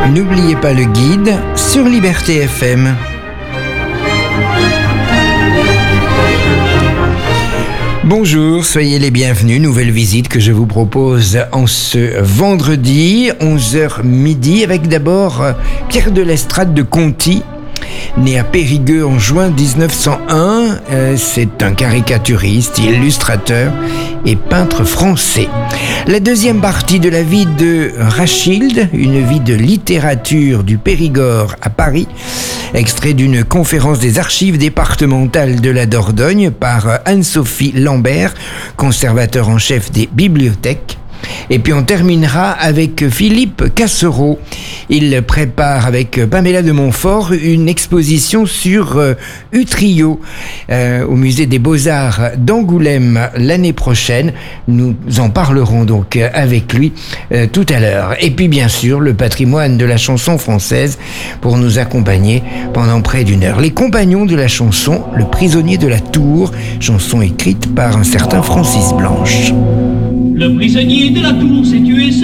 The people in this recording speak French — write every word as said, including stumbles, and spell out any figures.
N'oubliez pas le guide sur Liberté F M. Bonjour, soyez les bienvenus. Nouvelle visite que je vous propose en ce vendredi, onze heures midi, avec d'abord Pierre de l'Estrade de Conty. Né à Périgueux en juin dix-neuf cent un, euh, c'est un caricaturiste, illustrateur et peintre français. La deuxième partie de la vie de Rachilde, une vie de littérature du Périgord à Paris, extrait d'une conférence des archives départementales de la Dordogne par Anne-Sophie Lambert, conservateur en chef des bibliothèques. Et puis on terminera avec Philippe Cassereau. Il prépare avec Pamela de Montfort une exposition sur euh, Utrio euh, au musée des Beaux-Arts d'Angoulême l'année prochaine. Nous en parlerons donc avec lui euh, tout à l'heure. Et puis bien sûr le patrimoine de la chanson française pour nous accompagner pendant près d'une heure. Les compagnons de la chanson, Le prisonnier de la tour, chanson écrite par un certain Francis Blanche. Le prisonnier de la tour s'est tué.